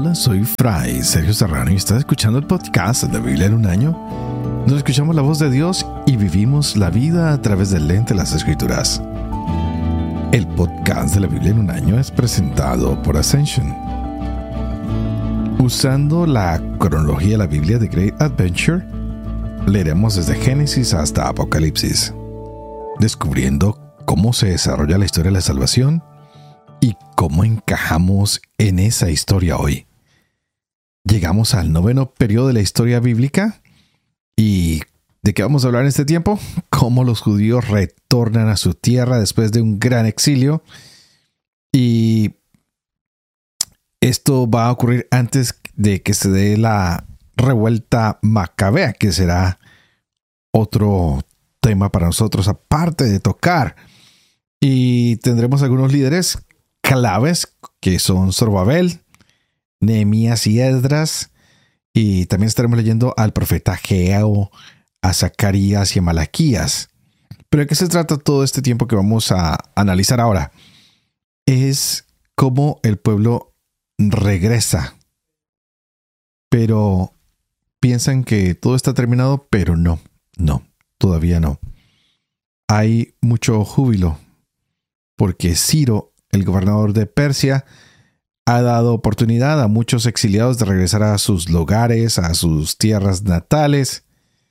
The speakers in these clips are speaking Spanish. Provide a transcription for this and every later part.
Hola, soy Fray Sergio Serrano y estás escuchando el podcast de la Biblia en un año, donde escuchamos la voz de Dios y vivimos la vida a través del lente de las Escrituras. El podcast de la Biblia en un año es presentado por Ascension. Usando la cronología de la Biblia de Great Adventure, leeremos desde Génesis hasta Apocalipsis, descubriendo cómo se desarrolla la historia de la salvación y cómo encajamos en esa historia hoy. Llegamos al 9º periodo de la historia bíblica. ¿Y de qué vamos a hablar en este tiempo? Cómo los judíos retornan a su tierra después de un gran exilio. Y esto va a ocurrir antes de que se dé la revuelta macabea, que será otro tema para nosotros, aparte de tocar. Y tendremos algunos líderes claves que son Zorobabel, Nehemías y Esdras. Y también estaremos leyendo al profeta Ageo, a Zacarías y a Malaquías. Pero ¿de qué se trata todo este tiempo que vamos a analizar ahora? Es cómo el pueblo regresa. Pero piensan que todo está terminado, pero no, todavía no. Hay mucho júbilo porque Ciro, el gobernador de Persia, ha dado oportunidad a muchos exiliados de regresar a sus lugares, a sus tierras natales.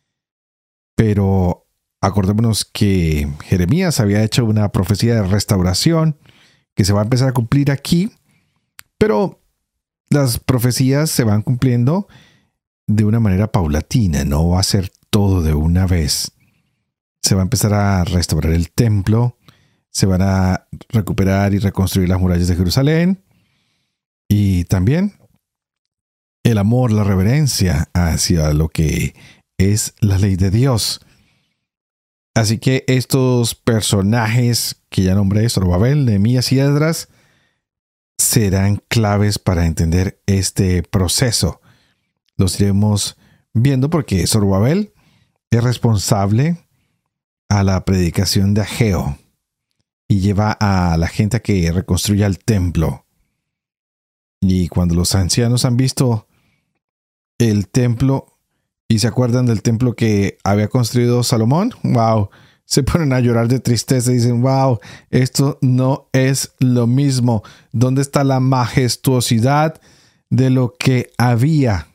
Pero acordémonos que Jeremías había hecho una profecía de restauración que se va a empezar a cumplir aquí. Pero las profecías se van cumpliendo de una manera paulatina, no va a ser todo de una vez. Se va a empezar a restaurar el templo, se van a recuperar y reconstruir las murallas de Jerusalén. Y también el amor, la reverencia hacia lo que es la ley de Dios. Así que estos personajes que ya nombré, Zorobabel, Nehemías y Esdras, serán claves para entender este proceso. Los iremos viendo porque Zorobabel es responsable a la predicación de Ageo y lleva a la gente a que reconstruya el templo. Y cuando los ancianos han visto el templo y se acuerdan del templo que había construido Salomón, wow, se ponen a llorar de tristeza y dicen, wow, esto no es lo mismo. ¿Dónde está la majestuosidad de lo que había?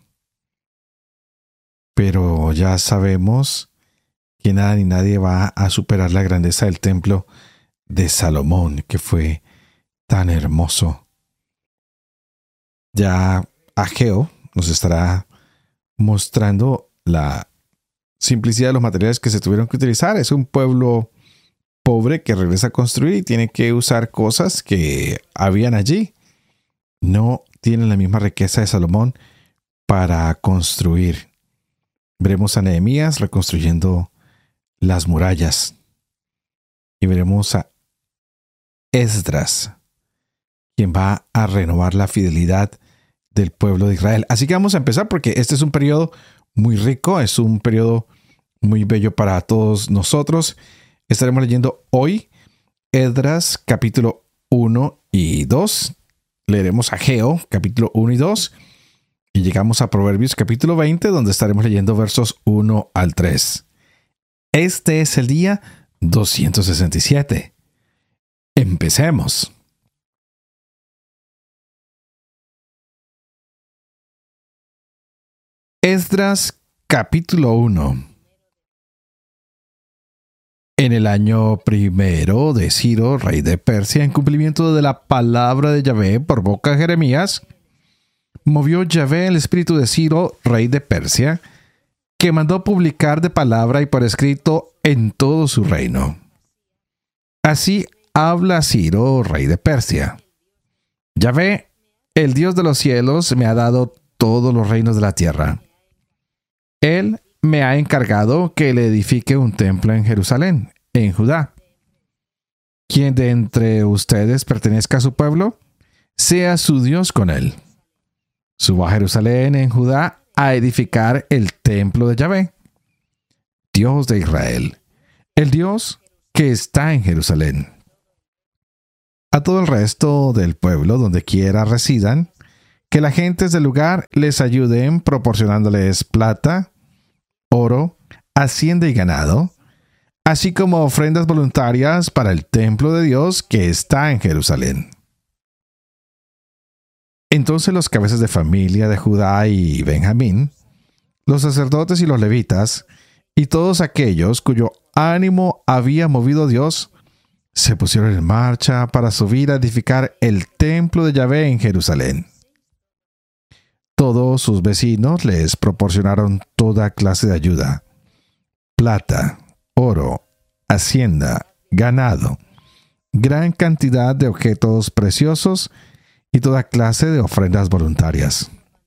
Pero ya sabemos que nada ni nadie va a superar la grandeza del templo de Salomón, que fue tan hermoso. Ya Ageo nos estará mostrando la simplicidad de los materiales que se tuvieron que utilizar. Es un pueblo pobre que regresa a construir y tiene que usar cosas que habían allí. No tienen la misma riqueza de Salomón para construir. Veremos a Nehemías reconstruyendo las murallas. Y veremos a Esdras, quien va a renovar la fidelidad del pueblo de Israel. Así que vamos a empezar porque este es un periodo muy rico, es un periodo muy bello para todos nosotros. Estaremos leyendo hoy Esdras capítulo 1 y 2. Leeremos Ageo capítulo 1 y 2. Y llegamos a Proverbios capítulo 20, donde estaremos leyendo versos 1 al 3. Este es el día 267. Empecemos. Esdras capítulo 1. En el año primero de Ciro, rey de Persia, en cumplimiento de la palabra de Yahvé por boca de Jeremías, movió Yahvé el espíritu de Ciro, rey de Persia, que mandó publicar de palabra y por escrito en todo su reino. Así habla Ciro, rey de Persia. Yahvé, el Dios de los cielos, me ha dado todos los reinos de la tierra. Él me ha encargado que le edifique un templo en Jerusalén, en Judá. Quien de entre ustedes pertenezca a su pueblo, sea su Dios con él. Suba a Jerusalén, en Judá, a edificar el templo de Yahvé, Dios de Israel, el Dios que está en Jerusalén. A todo el resto del pueblo, donde quiera residan, que las gentes del lugar les ayuden proporcionándoles plata, oro, hacienda y ganado, así como ofrendas voluntarias para el templo de Dios que está en Jerusalén. Entonces los cabezas de familia de Judá y Benjamín, los sacerdotes y los levitas, y todos aquellos cuyo ánimo había movido Dios, se pusieron en marcha para subir a edificar el templo de Yahvé en Jerusalén. Todos sus vecinos les proporcionaron toda clase de ayuda: plata, oro, hacienda, ganado, gran cantidad de objetos preciosos y toda clase de ofrendas voluntarias.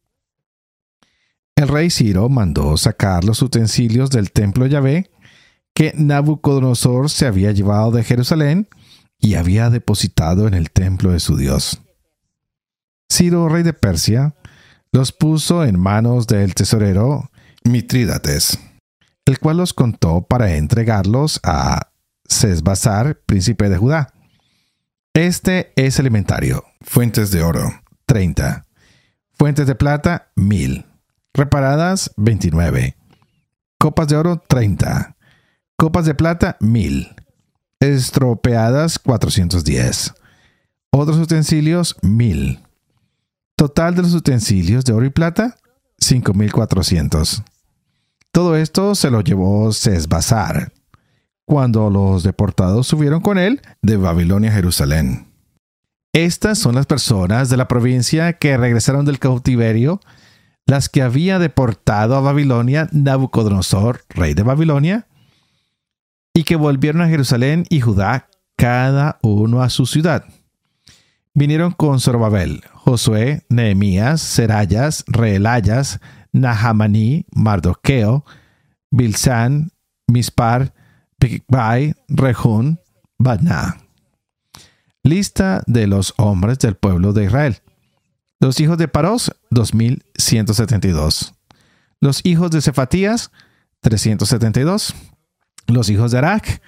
El rey Ciro mandó sacar los utensilios del templo de Yahvé que Nabucodonosor se había llevado de Jerusalén y había depositado en el templo de su Dios. Ciro, rey de Persia, los puso en manos del tesorero Mitrídates, el cual los contó para entregarlos a Sesbazar, príncipe de Judá. Este es el inventario: fuentes de oro, 30. Fuentes de plata, 1000. Reparadas, 29. Copas de oro, 30. Copas de plata, 1000. Estropeadas, 410. Otros utensilios, 1000. Total de los utensilios de oro y plata, 5400. Todo esto se lo llevó Sesbazar cuando los deportados subieron con él de Babilonia a Jerusalén. Estas son las personas de la provincia que regresaron del cautiverio, las que había deportado a Babilonia Nabucodonosor, rey de Babilonia, y que volvieron a Jerusalén y Judá, cada uno a su ciudad. Vinieron con Zorobabel, Josué, Nehemías, Serayas, Reelayas, Nahamaní, Mardoqueo, Bilsán, Mispar, Bigvai, Rehún, Badná. Lista de los hombres del pueblo de Israel. Los hijos de Parós, 2172. Los hijos de Cefatías, 372. Los hijos de Arak,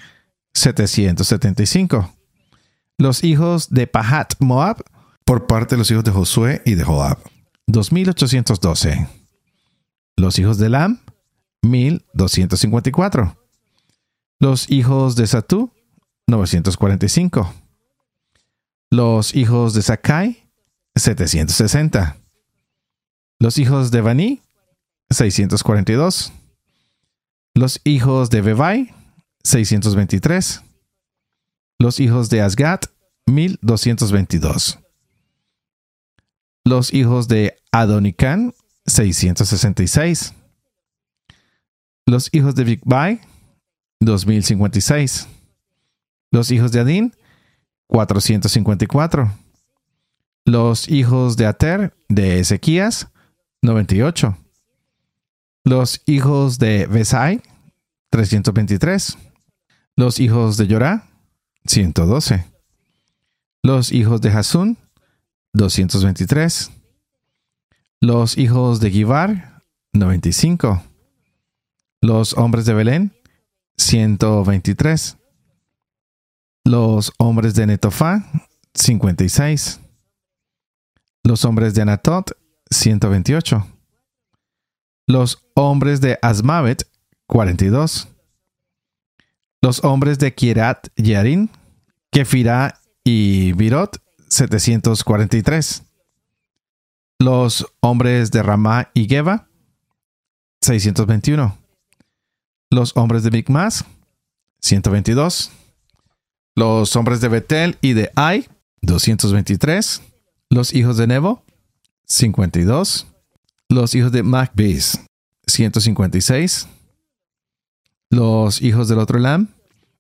775. Los hijos de Pahat Moab, por parte de los hijos de Josué y de Joab, 2812. Los hijos de Elam, 1254. Los hijos de Zatú, 945. Los hijos de Sakai, 760. Los hijos de Baní, 642. Los hijos de Bebai, 623. Los hijos de Asgat, 1222. Los hijos de Adonicán, 666. Los hijos de Bigvai, 2056. Los hijos de Adín, 454. Los hijos de Ater, de Ezequías, 98. Los hijos de Besai, 323. Los hijos de Yorá, 112. Los hijos de Hasún, 223. Los hijos de Givar, 95. Los hombres de Belén, 123. Los hombres de Netofá, 56. Los hombres de Anatot, 128. Los hombres de Asmavet, 42. Los hombres de Kiriat Yearim, Kefirá y Birot, 743. Los hombres de Ramá y Geba, 621. Los hombres de Micmas, 122. Los hombres de Betel y de Ai, 223. Los hijos de Nebo, 52. Los hijos de Macbis, 156. Los hijos del otro Elam,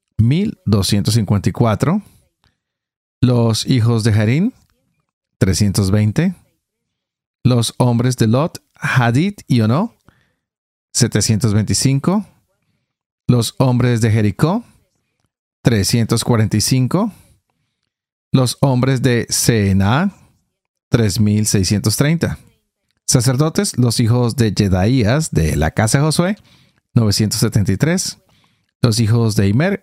1254. Los hijos de Harín, 320. Los hombres de Lot, Hadid y Ono, 725. Los hombres de Jericó, 345. Los hombres de Seená, 3630. Sacerdotes, los hijos de Jedaías de la casa de Josué, 973. Los hijos de Imer,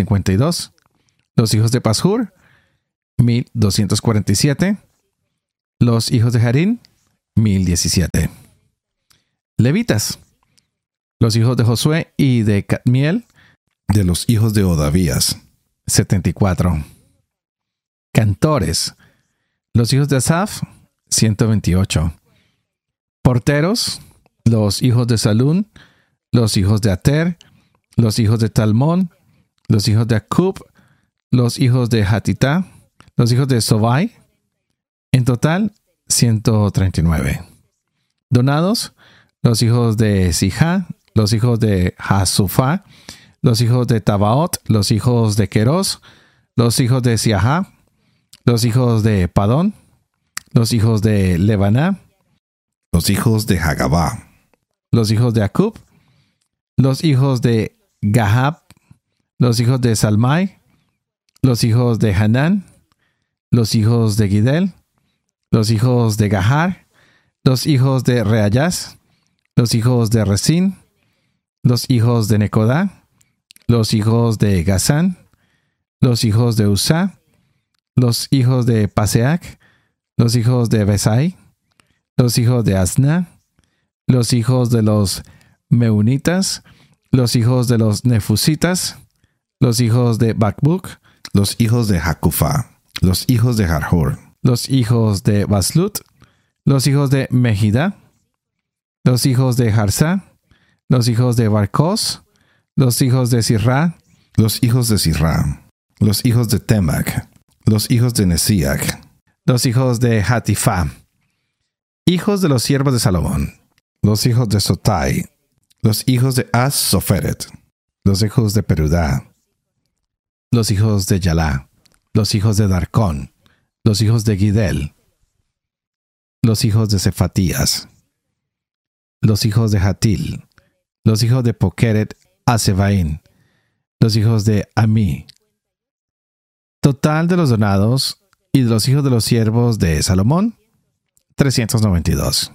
1052. Los hijos de Pashur, 1247. Los hijos de Harín, 1017. Levitas. Los hijos de Josué y de Cadmiel, de los hijos de Odavías, 74. Cantores. Los hijos de Asaf, 128. Porteros. Los hijos de Salún, los hijos de Ater, los hijos de Talmón, los hijos de Acub, los hijos de Hatitá, los hijos de Sobai. En total, 139. Donados, los hijos de Sijá, los hijos de Hasufá, los hijos de Tabaot, los hijos de Queros, los hijos de Siahá, los hijos de Padón, los hijos de Lebaná, los hijos de Hagabá, los hijos de Acub, los hijos de Gahab, los hijos de Salmai, los hijos de Hanán, los hijos de Gidel, los hijos de Gahar, los hijos de Reayás, los hijos de Resín, los hijos de Necodá, los hijos de Gazán, los hijos de Usá, los hijos de Paseac, los hijos de Besai, los hijos de Asna, los hijos de los Meunitas, los hijos de los Nefusitas, los hijos de Bakbuk, los hijos de Hakufá, los hijos de Harhur, los hijos de Baslut, los hijos de Mejida, los hijos de Harsá, los hijos de Barcos, los hijos de Sirra, los hijos de Sirra, los hijos de Temac, los hijos de Nesiac, los hijos de Hatifá, hijos de los siervos de Salomón, los hijos de Sotai, los hijos de As-Soferet, los hijos de Perudá, los hijos de Yalá, los hijos de Darcón, los hijos de Gidel, los hijos de Cefatías, los hijos de Hatil, los hijos de Pokeret Asebaín, los hijos de Amí. Total de los donados y de los hijos de los siervos de Salomón, 392.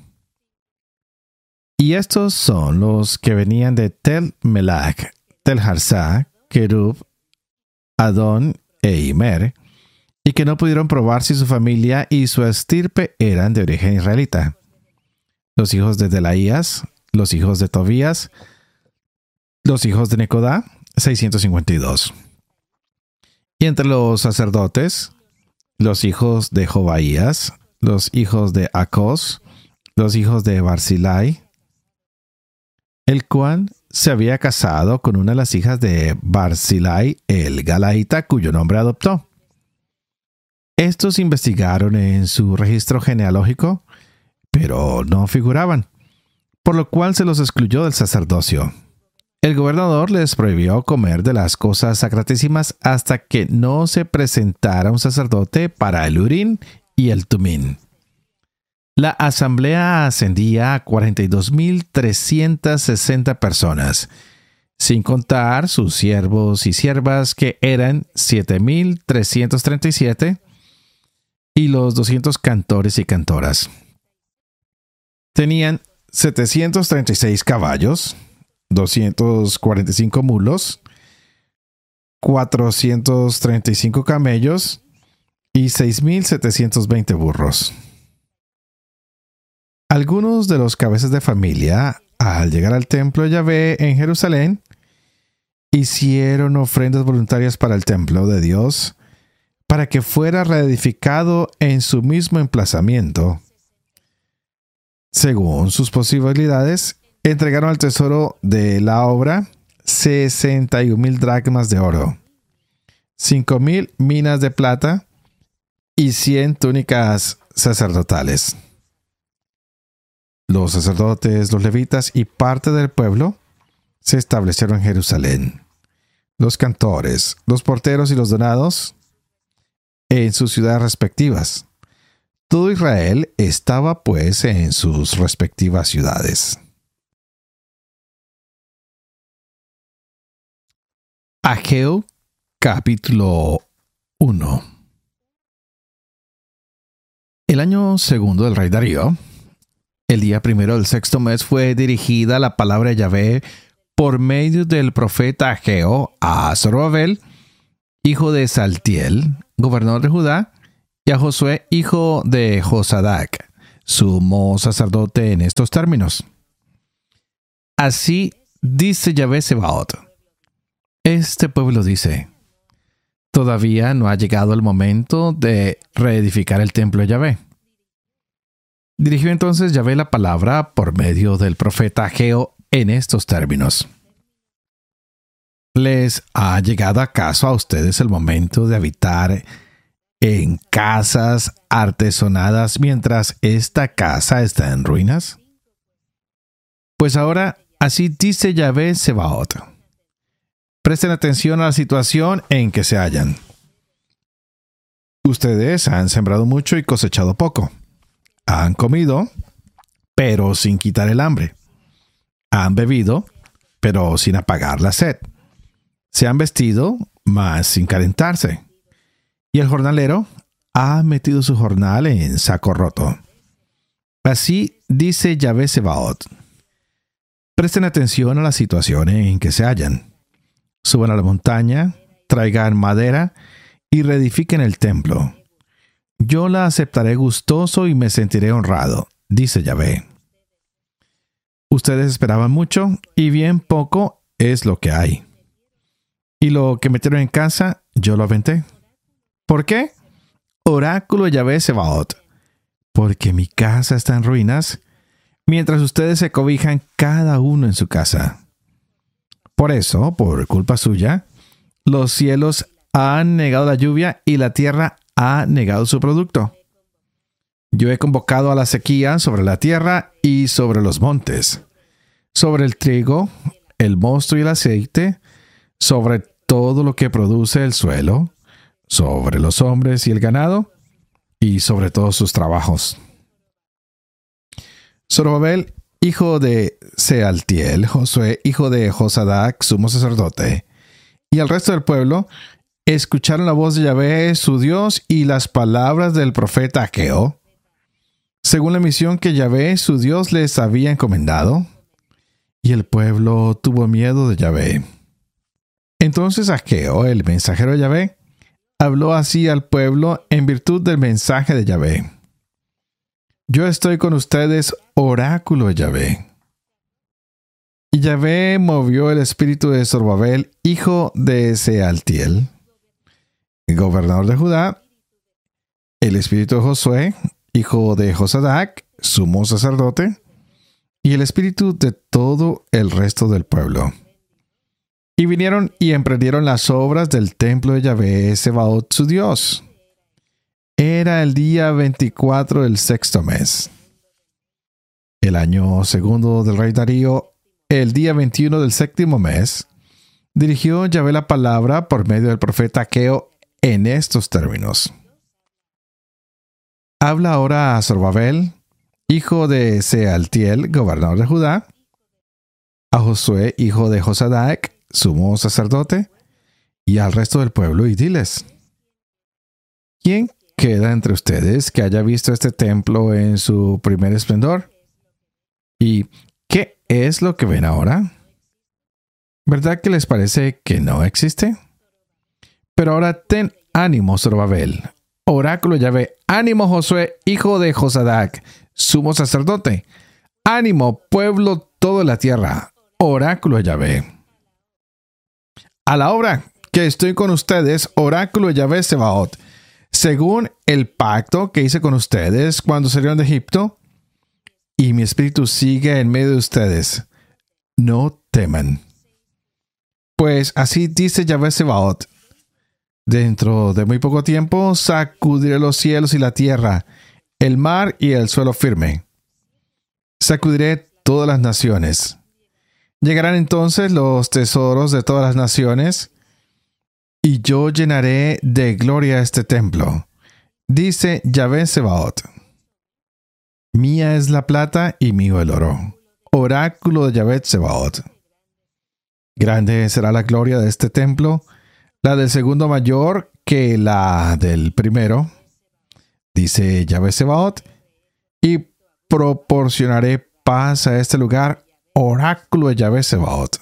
Y estos son los que venían de Tel Melach, Tel Harsá, Kerub, Adón e Imer, y que no pudieron probar si su familia y su estirpe eran de origen israelita. Los hijos de Delaías, los hijos de Tobías, los hijos de Necodá, 652. Y entre los sacerdotes, los hijos de Jobaías, los hijos de Acos, los hijos de Barzilai, el cual se había casado con una de las hijas de Barzilai el Galaíta, cuyo nombre adoptó. Estos investigaron en su registro genealógico, pero no figuraban, por lo cual se los excluyó del sacerdocio. El gobernador les prohibió comer de las cosas sacratísimas hasta que no se presentara un sacerdote para el Urín y el Tumín. La asamblea ascendía a 42,360 personas, sin contar sus siervos y siervas, que eran 7,337, y los 200 cantores y cantoras. Tenían 736 caballos, 245 mulos, 435 camellos y 6,720 burros. Algunos de los cabezas de familia, al llegar al templo de Yahvé en Jerusalén, hicieron ofrendas voluntarias para el templo de Dios, para que fuera reedificado en su mismo emplazamiento. Según sus posibilidades, entregaron al tesoro de la obra 61,000 dracmas de oro, 5,000 minas de plata y 100 túnicas sacerdotales. Los sacerdotes, los levitas y parte del pueblo se establecieron en Jerusalén. Los cantores, los porteros y los donados en sus ciudades respectivas. Todo Israel estaba pues en sus respectivas ciudades. Ageo, capítulo 1. El año segundo del rey Darío, el día primero del sexto mes, fue dirigida la palabra de Yahvé por medio del profeta Ageo a Zorobabel, hijo de Saltiel, gobernador de Judá, y a Josué, hijo de Josadac, sumo sacerdote, en estos términos. Así dice Yahvé Sebaot. Este pueblo dice: todavía no ha llegado el momento de reedificar el templo de Yahvé. Dirigió entonces Yahvé la palabra por medio del profeta Ageo en estos términos: ¿les ha llegado acaso a ustedes el momento de habitar en casas artesonadas mientras esta casa está en ruinas? Pues ahora, así dice Yahvé Sebaot: presten atención a la situación en que se hallan. Ustedes han sembrado mucho y cosechado poco. Han comido, pero sin quitar el hambre. Han bebido, pero sin apagar la sed. Se han vestido, mas sin calentarse. Y el jornalero ha metido su jornal en saco roto. Así dice Yahvé Sebaot: presten atención a la situación en que se hallan. Suban a la montaña, traigan madera y reedifiquen el templo. Yo la aceptaré gustoso y me sentiré honrado, dice Yahvé. Ustedes esperaban mucho y bien poco es lo que hay. Y lo que metieron en casa, yo lo aventé. ¿Por qué? Oráculo de Yahvé Sebaot: porque mi casa está en ruinas, mientras ustedes se cobijan cada uno en su casa. Por eso, por culpa suya, los cielos han negado la lluvia y la tierra ha negado su producto. Yo he convocado a la sequía sobre la tierra y sobre los montes, sobre el trigo, el mosto y el aceite, sobre todo lo que produce el suelo, sobre los hombres y el ganado, y sobre todos sus trabajos. Zorobabel, hijo de Sealtiel, Josué, hijo de Josadac, sumo sacerdote, y el resto del pueblo escucharon la voz de Yahvé, su Dios, y las palabras del profeta Ageo, según la misión que Yahvé, su Dios, les había encomendado, y el pueblo tuvo miedo de Yahvé. Entonces Ageo, el mensajero de Yahvé, habló así al pueblo en virtud del mensaje de Yahvé: yo estoy con ustedes, oráculo de Yahvé. Y Yahvé movió el espíritu de Zorobabel, hijo de Sealtiel, gobernador de Judá, el espíritu de Josué, hijo de Josadac, sumo sacerdote, y el espíritu de todo el resto del pueblo. Y vinieron y emprendieron las obras del templo de Yahvé Sebaot, su Dios. Era el día 24 del sexto mes. El año segundo del rey Darío, el día 21 del séptimo mes, dirigió Yahvé la palabra por medio del profeta Ageo en estos términos: habla ahora a Zorobabel, hijo de Sealtiel, gobernador de Judá, a Josué, hijo de Josadac, sumo sacerdote, y al resto del pueblo, y diles: ¿quién queda entre ustedes que haya visto este templo en su primer esplendor? ¿Y qué es lo que ven ahora? ¿Verdad que les parece que no existe? Pero ahora ten ánimo, Zorobabel, oráculo de Yahvé. Ánimo, Josué, hijo de Josadac, sumo sacerdote. Ánimo, pueblo, toda la tierra, oráculo de Yahvé. A la obra, que estoy con ustedes, oráculo de Yahvé Sebaot, según el pacto que hice con ustedes cuando salieron de Egipto, y mi espíritu sigue en medio de ustedes. No teman. Pues así dice Yahvé Sebaot: dentro de muy poco tiempo sacudiré los cielos y la tierra, el mar y el suelo firme. Sacudiré todas las naciones. Llegarán entonces los tesoros de todas las naciones, y yo llenaré de gloria este templo, dice Yahvé Sebaot. Mía es la plata y mío el oro, oráculo de Yahvé Sebaot. Grande será la gloria de este templo, la del segundo mayor que la del primero, dice Yahvé Sebaot, y proporcionaré paz a este lugar, oráculo de Yahvé Sebaot.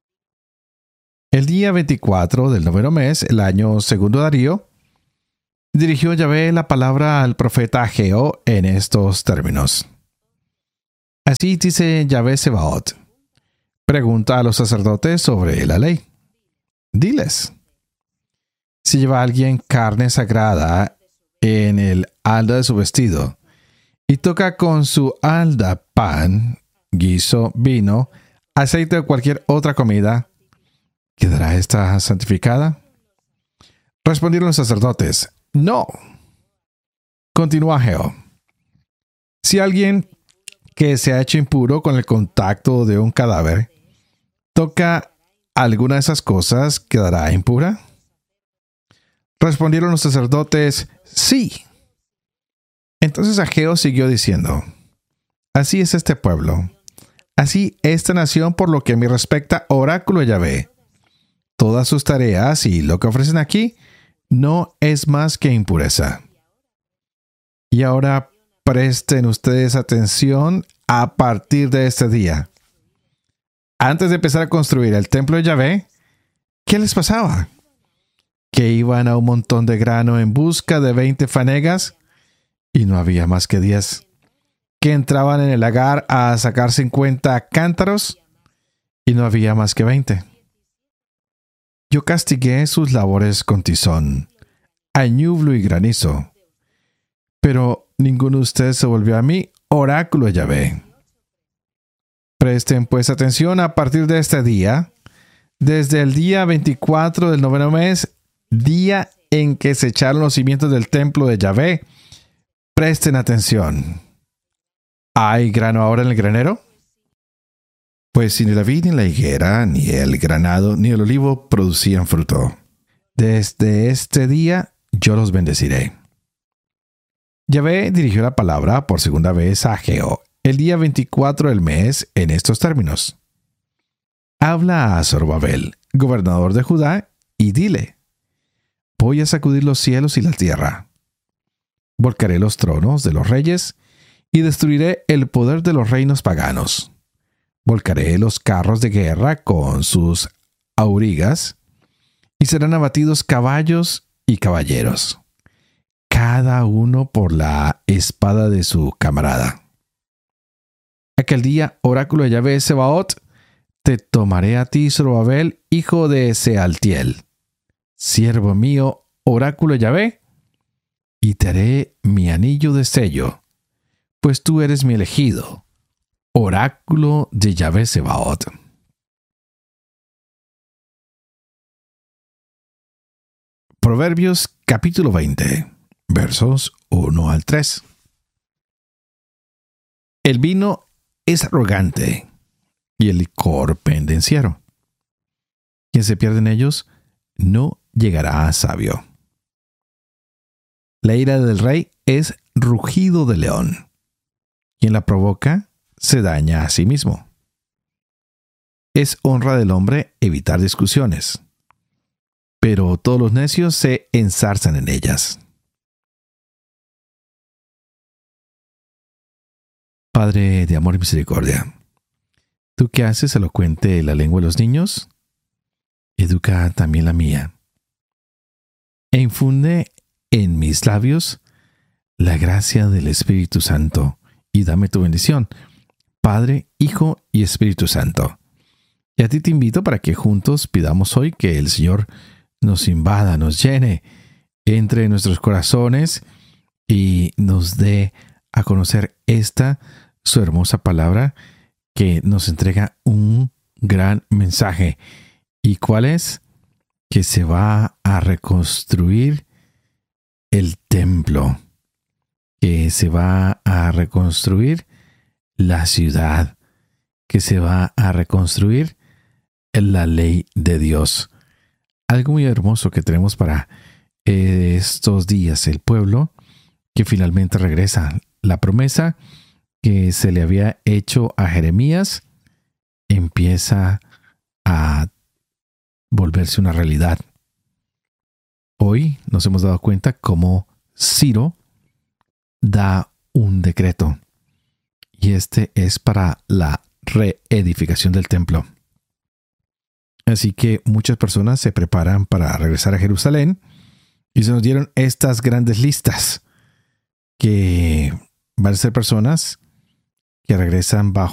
El día 24 del noveno mes, el año segundo de Darío, Dirigió Yahvé la palabra al profeta Ageo en estos términos. Así dice Yahvé Sebaot. Pregunta a los sacerdotes sobre la ley. Diles. Si lleva alguien carne sagrada en el alda de su vestido y toca con su alda pan, guiso, vino, aceite o cualquier otra comida, ¿quedará esta santificada? Respondieron los sacerdotes, no. Continúa Ageo. Si alguien que se ha hecho impuro con el contacto de un cadáver toca alguna de esas cosas, ¿quedará impura? Respondieron los sacerdotes, sí. Entonces Ageo siguió diciendo, así es este pueblo, así esta nación por lo que a mí respecta, oráculo de Yahvé. Todas sus tareas y lo que ofrecen aquí no es más que impureza. Y ahora presten ustedes atención a partir de este día. Antes de empezar a construir el templo de Yahvé, ¿qué les pasaba? Que iban a un montón de grano en busca de 20 fanegas y no había más que 10. Que entraban en el lagar a sacar 50 cántaros y no había más que 20. Yo castigué sus labores con tizón, añublo y granizo, pero ninguno de ustedes se volvió a mí, oráculo de Yahvé. Presten pues atención a partir de este día, desde el día 24 del noveno mes, día en que se echaron los cimientos del templo de Yahvé. Presten atención. ¿Hay grano ahora en el granero? Pues ni la vid, ni la higuera, ni el granado, ni el olivo producían fruto. Desde este día yo los bendeciré. Yahvé dirigió la palabra por segunda vez a Ageo el día 24 del mes en estos términos. Habla a Zorobabel, gobernador de Judá, y dile, voy a sacudir los cielos y la tierra. Volcaré los tronos de los reyes y destruiré el poder de los reinos paganos. Volcaré los carros de guerra con sus aurigas y serán abatidos caballos y caballeros, cada uno por la espada de su camarada. Aquel día, oráculo de Yahvé Sebaot, te tomaré a ti, Zorobabel, hijo de Sealtiel, siervo mío, oráculo de Yahvé, y te haré mi anillo de sello, pues tú eres mi elegido, oráculo de Yahvé Sebaot. Proverbios capítulo 20, versos 1 al 3. El vino es arrogante y el licor pendenciero. Quien se pierde en ellos no llegará a sabio. La ira del rey es rugido de león. Quien la provoca se daña a sí mismo. Es honra del hombre evitar discusiones, pero todos los necios se enzarzan en ellas. Padre de amor y misericordia, tú que haces elocuente la lengua de los niños, educa también la mía, e infunde en mis labios la gracia del Espíritu Santo, y dame tu bendición, Padre, Hijo y Espíritu Santo. Y a ti te invito para que juntos pidamos hoy que el Señor nos invada, nos llene, entre en nuestros corazones y nos dé a conocer su hermosa palabra que nos entrega un gran mensaje. ¿Y cuál es? Que se va a reconstruir el templo, que se va a reconstruir la ciudad, que se va a reconstruir la ley de Dios. Algo muy hermoso que tenemos para estos días, el pueblo que finalmente regresa. La promesa que se le había hecho a Jeremías empieza a volverse una realidad. Hoy nos hemos dado cuenta cómo Ciro da un decreto, y este es para la reedificación del templo. Así que muchas personas se preparan para regresar a Jerusalén Y se nos dieron estas grandes listas que van a ser personas que regresan bajo